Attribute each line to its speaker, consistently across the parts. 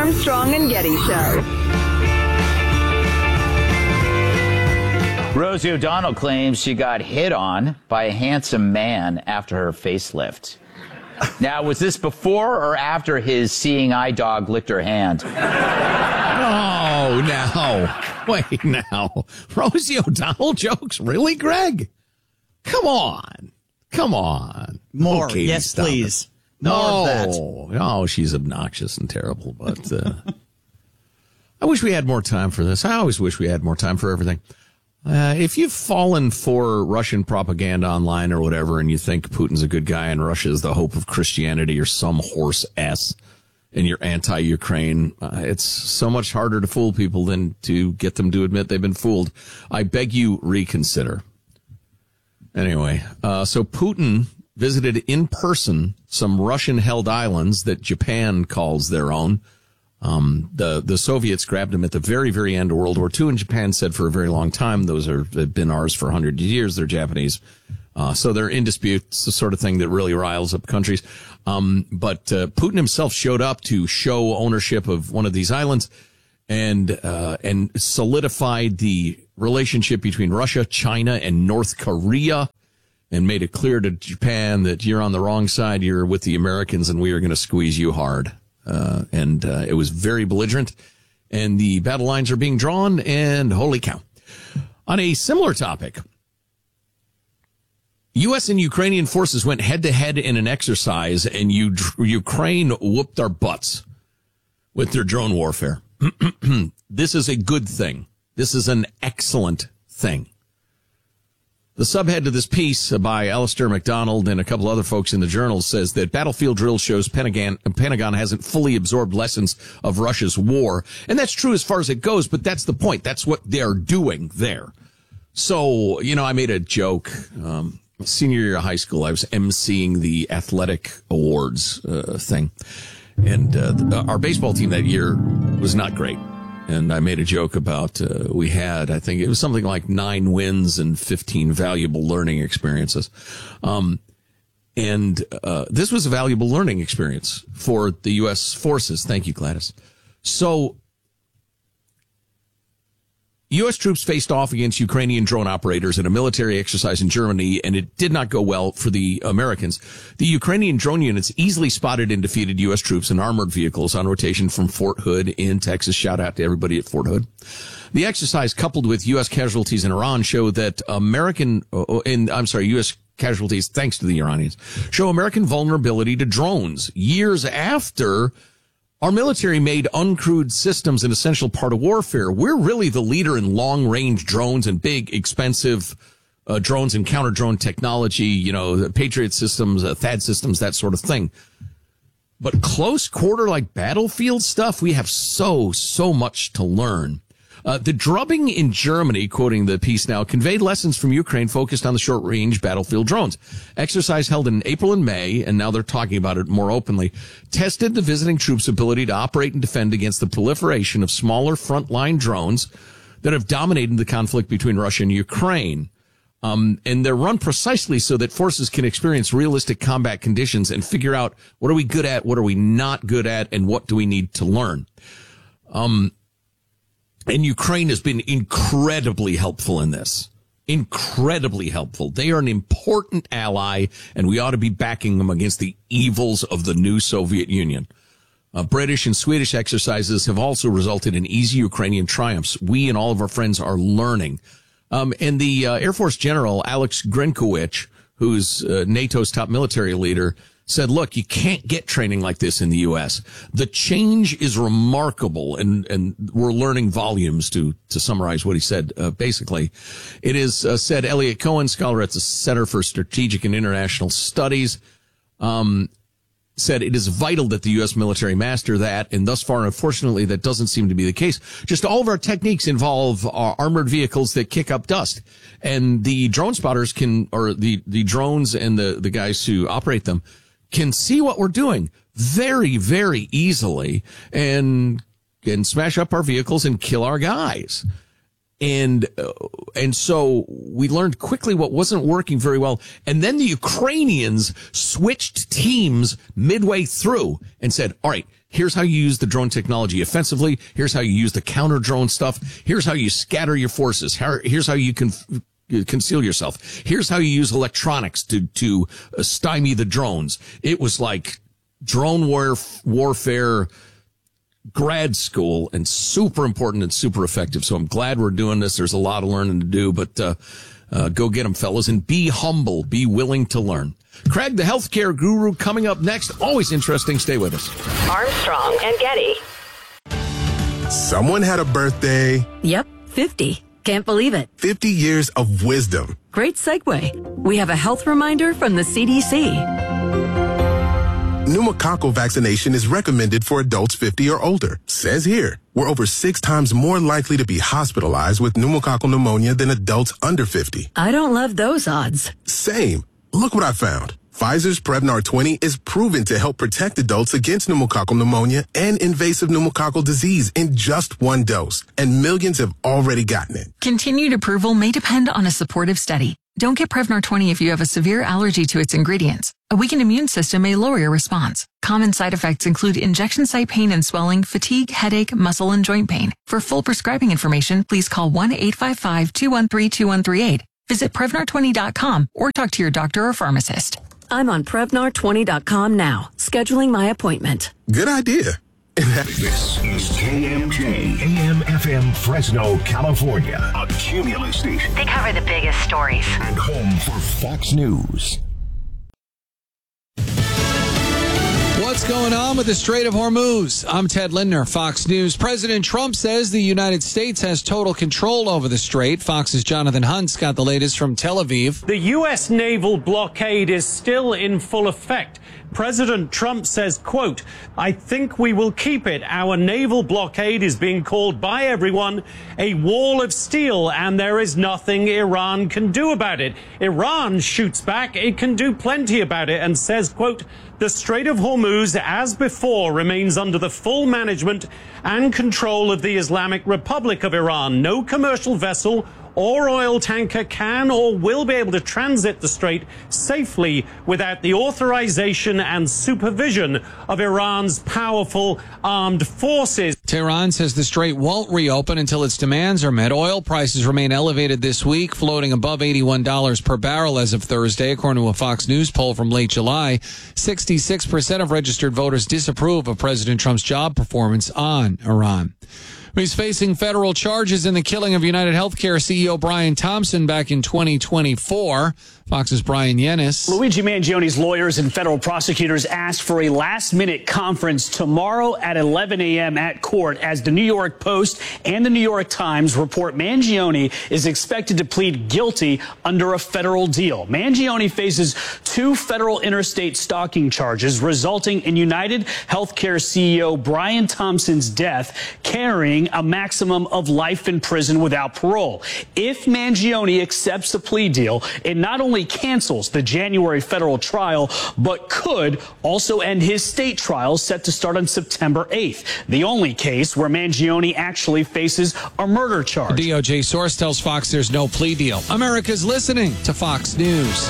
Speaker 1: Armstrong and Getty Show.
Speaker 2: Rosie O'Donnell claims she got hit on by a handsome man after her facelift. Now, was this before or after his seeing eye dog licked her hand?
Speaker 3: Oh, now. Wait, now. Rosie O'Donnell jokes? Really, Greg? Come on.
Speaker 4: More.
Speaker 3: Okay,
Speaker 4: yes, please.
Speaker 3: No,
Speaker 4: More of that.
Speaker 3: No, she's obnoxious and terrible, but I wish we had more time for this. I always wish we had more time for everything. If you've fallen for Russian propaganda online or whatever, and you think Putin's a good guy and Russia is the hope of Christianity or some horse ass, and you're anti-Ukraine, it's so much harder to fool people than to get them to admit they've been fooled. I beg you, reconsider. Anyway, so Putin visited in person some Russian-held islands that Japan calls their own. The Soviets grabbed them at the very, very end of World War II, and Japan said for a very long time, they've been ours for 100 years, they're Japanese. So they're in dispute. It's the sort of thing that really riles up countries. But Putin himself showed up to show ownership of one of these islands and solidified the relationship between Russia, China, and North Korea, and made it clear to Japan that you're on the wrong side, you're with the Americans, and we are going to squeeze you hard. It was very belligerent, and the battle lines are being drawn, and holy cow. On a similar topic, U.S. and Ukrainian forces went head-to-head in an exercise, and Ukraine whooped our butts with their drone warfare. This is a good thing. This is an excellent thing. The subhead to this piece by Alistair MacDonald and a couple other folks in the Journal says that battlefield drill shows Pentagon hasn't fully absorbed lessons of Russia's war. And that's true as far as it goes, but that's the point. That's what they're doing there. So, I made a joke. Senior year of high school, I was emceeing the athletic awards thing. And our baseball team that year was not great. And I made a joke about we had, I think it was something like 9 wins and 15 valuable learning experiences. This was a valuable learning experience for the U.S. forces. Thank you, Gladys. So U.S. troops faced off against Ukrainian drone operators in a military exercise in Germany, and it did not go well for the Americans. The Ukrainian drone units easily spotted and defeated U.S. troops in armored vehicles on rotation from Fort Hood in Texas. Shout out to everybody at Fort Hood. The exercise, coupled with U.S. casualties in Iran, show that U.S. casualties, thanks to the Iranians, show American vulnerability to drones years after our military made uncrewed systems an essential part of warfare. We're really the leader in long-range drones and big, expensive drones and counter-drone technology, the Patriot systems, THAAD systems, that sort of thing. But close quarter, like battlefield stuff, we have so much to learn. The drubbing in Germany, quoting the piece now, conveyed lessons from Ukraine focused on the short-range battlefield drones. Exercise held in April and May, and now they're talking about it more openly, tested the visiting troops' ability to operate and defend against the proliferation of smaller frontline drones that have dominated the conflict between Russia and Ukraine. And they're run precisely so that forces can experience realistic combat conditions and figure out what are we good at, what are we not good at, and what do we need to learn. And Ukraine has been incredibly helpful in this. Incredibly helpful. They are an important ally, and we ought to be backing them against the evils of the new Soviet Union. British and Swedish exercises have also resulted in easy Ukrainian triumphs. We and all of our friends are learning. And the Air Force General, Alex Grinkowicz, who's NATO's top military leader, said, look, you can't get training like this in the U.S. The change is remarkable, and we're learning volumes to summarize what he said. Basically, it is said Elliot Cohen, scholar at the Center for Strategic and International Studies, said it is vital that the U.S. military master that, and thus far, unfortunately, that doesn't seem to be the case. Just all of our techniques involve armored vehicles that kick up dust, and the drone spotters the drones and the guys who operate them can see what we're doing very, very easily and smash up our vehicles and kill our guys. And so we learned quickly what wasn't working very well. And then the Ukrainians switched teams midway through and said, all right, here's how you use the drone technology offensively. Here's how you use the counter drone stuff. Here's how you scatter your forces. Here's how you can conceal yourself. Here's how you use electronics to stymie the drones. It was like drone warfare grad school, and super important and super effective. So I'm glad we're doing this. There's a lot of learning to do, but go get them, fellas, and be humble. Be willing to learn. Craig, the healthcare guru, coming up next. Always interesting. Stay with us.
Speaker 1: Armstrong and Getty.
Speaker 5: Someone had a birthday.
Speaker 6: Yep, 50. Can't believe it.
Speaker 5: 50 years of wisdom.
Speaker 6: Great segue. We have a health reminder from the CDC.
Speaker 5: Pneumococcal vaccination is recommended for adults 50 or older. Says here, we're over 6 times more likely to be hospitalized with pneumococcal pneumonia than adults under 50.
Speaker 6: I don't love those odds.
Speaker 5: Same. Look what I found. Pfizer's Prevnar 20 is proven to help protect adults against pneumococcal pneumonia and invasive pneumococcal disease in just 1 dose, and millions have already gotten it.
Speaker 7: Continued approval may depend on a supportive study. Don't get Prevnar 20 if you have a severe allergy to its ingredients. A weakened immune system may lower your response. Common side effects include injection site pain and swelling, fatigue, headache, muscle, and joint pain. For full prescribing information, please call 1-855-213-2138. Visit Prevnar20.com or talk to your doctor or pharmacist.
Speaker 6: I'm on Prevnar20.com now, scheduling my appointment.
Speaker 5: Good idea.
Speaker 8: This is KMJ, AM/FM Fresno, California, a Cumulus station.
Speaker 1: They cover the biggest stories.
Speaker 8: And home for Fox News.
Speaker 4: What's going on with the Strait of Hormuz? I'm Ted Lindner, Fox News. President Trump says the United States has total control over the strait. Fox's Jonathan Hunt's got the latest from Tel Aviv.
Speaker 9: The U.S. naval blockade is still in full effect. President Trump says, quote, I think we will keep it. Our naval blockade is being called by everyone a wall of steel, and there is nothing Iran can do about it. Iran shoots back. It can do plenty about it, and says, quote, the Strait of Hormuz, as before, remains under the full management and control of the Islamic Republic of Iran. No commercial vessel or oil tanker can or will be able to transit the strait safely without the authorization and supervision of Iran's powerful armed forces.
Speaker 4: Tehran says the strait won't reopen until its demands are met. Oil prices remain elevated this week, floating above $81 per barrel as of Thursday, according to a Fox News poll from late July. 66% of registered voters disapprove of President Trump's job performance on Iran. He's facing federal charges in the killing of United Healthcare CEO Brian Thompson back in 2024. Fox's Brian Yennis.
Speaker 10: Luigi Mangioni's lawyers and federal prosecutors asked for a last-minute conference tomorrow at 11 a.m. at court as the New York Post and the New York Times report Mangioni is expected to plead guilty under a federal deal. Mangioni faces 2 federal interstate stalking charges resulting in United Healthcare CEO Brian Thompson's death, carrying a maximum of life in prison without parole. If Mangioni accepts the plea deal, it not only cancels the January federal trial, but could also end his state trial set to start on September 8th, the only case where Mangioni actually faces a murder charge.
Speaker 4: A DOJ source tells Fox there's no plea deal. America's listening to Fox News.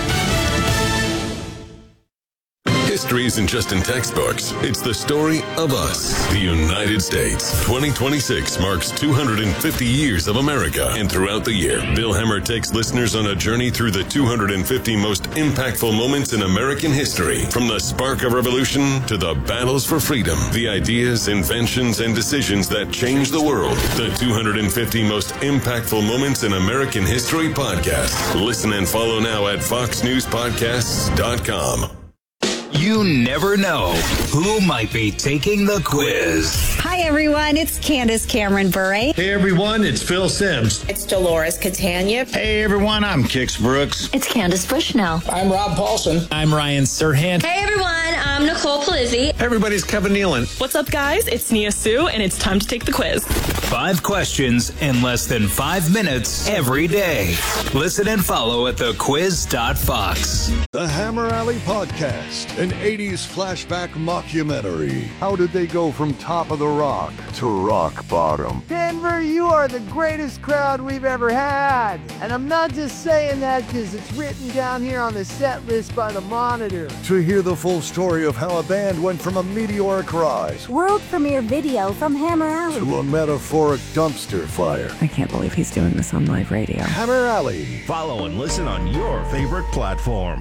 Speaker 11: History isn't just in textbooks. It's the story of us, the United States. 2026 marks 250 years of America. And throughout the year, Bill Hemmer takes listeners on a journey through the 250 most impactful moments in American history. From the spark of revolution to the battles for freedom, the ideas, inventions, and decisions that changed the world. The 250 most impactful moments in American history podcast. Listen and follow now at foxnewspodcasts.com.
Speaker 12: You never know who might be taking the quiz.
Speaker 13: Hi, everyone. It's Candace Cameron Bure.
Speaker 14: Hey, everyone. It's Phil Sims.
Speaker 15: It's Dolores Catania.
Speaker 16: Hey, everyone. I'm Kix Brooks.
Speaker 17: It's Candace Bushnell.
Speaker 18: I'm Rob Paulson.
Speaker 19: I'm Ryan Serhant.
Speaker 20: Hey, everyone.
Speaker 15: I'm Nicole Palizzi.
Speaker 14: Everybody's Kevin Nealon.
Speaker 16: What's up, guys? It's Nia Sue, and it's time to take the quiz.
Speaker 12: 5 questions in less than 5 minutes every day. Listen and follow at thequiz.fox.
Speaker 17: The Hammer Alley Podcast, an 80s flashback mockumentary. How did they go from top of the rock to rock bottom?
Speaker 18: Denver, you are the greatest crowd we've ever had. And I'm not just saying that because it's written down here on the set list by the Monitor.
Speaker 17: To hear the full story of how a band went from a meteoric rise,
Speaker 19: world premiere video from Hammer Alley,
Speaker 17: to a metaphoric dumpster fire.
Speaker 20: I can't believe he's doing this on live radio.
Speaker 17: Hammer Alley.
Speaker 8: Follow and listen on your favorite platform.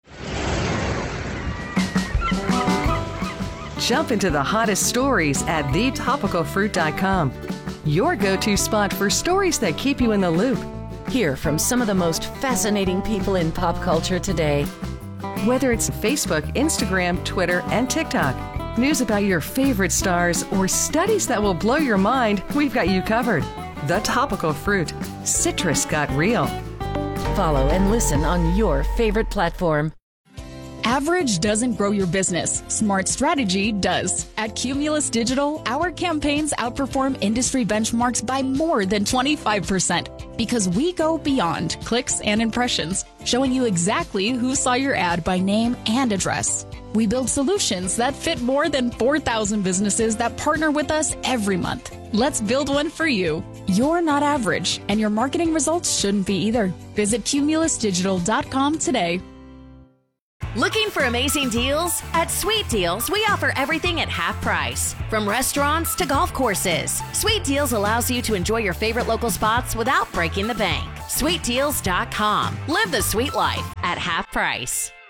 Speaker 7: Jump into the hottest stories at thetopicalfruit.com. Your go-to spot for stories that keep you in the loop.
Speaker 6: Hear from some of the most fascinating people in pop culture today.
Speaker 7: Whether it's Facebook, Instagram, Twitter, and TikTok, news about your favorite stars, or studies that will blow your mind, we've got you covered. The Topical Fruit. Citrus got real.
Speaker 6: Follow and listen on your favorite platform.
Speaker 21: Average doesn't grow your business. Smart strategy does. At Cumulus Digital, our campaigns outperform industry benchmarks by more than 25% because we go beyond clicks and impressions, showing you exactly who saw your ad by name and address. We build solutions that fit more than 4,000 businesses that partner with us every month. Let's build one for you. You're not average, and your marketing results shouldn't be either. Visit cumulusdigital.com today.
Speaker 1: Looking for amazing deals? At Sweet Deals, we offer everything at half price. From restaurants to golf courses, Sweet Deals allows you to enjoy your favorite local spots without breaking the bank. SweetDeals.com. Live the sweet life at half price.